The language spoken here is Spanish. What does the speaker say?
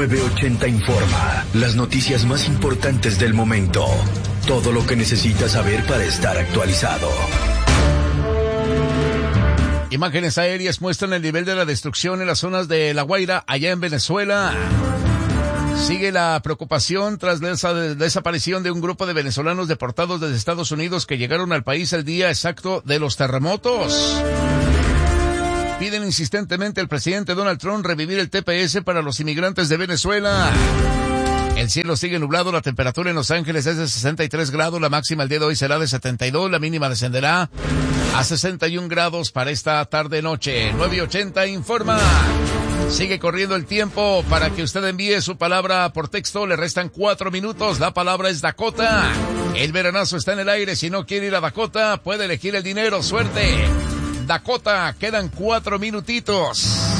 980 Informa, las noticias más importantes del momento. Todo lo que necesitas saber para estar actualizado. Imágenes aéreas muestran el nivel de la destrucción en las zonas de La Guaira, allá en Venezuela. Sigue la preocupación tras la desaparición de un grupo de venezolanos deportados desde Estados Unidos que llegaron al país el día exacto de los terremotos. Piden insistentemente al presidente Donald Trump revivir el TPS para los inmigrantes de Venezuela. El cielo sigue nublado, la temperatura en Los Ángeles es de 63 grados, la máxima el día de hoy será de 72, la mínima descenderá a 61 grados para esta tarde-noche. 980 Informa. Sigue corriendo el tiempo para que usted envíe su palabra por texto, le restan 4 minutos, la palabra es Dakota. El veranazo está en el aire, si no quiere ir a Dakota, puede elegir el dinero, suerte. Dakota, quedan 4 minutitos.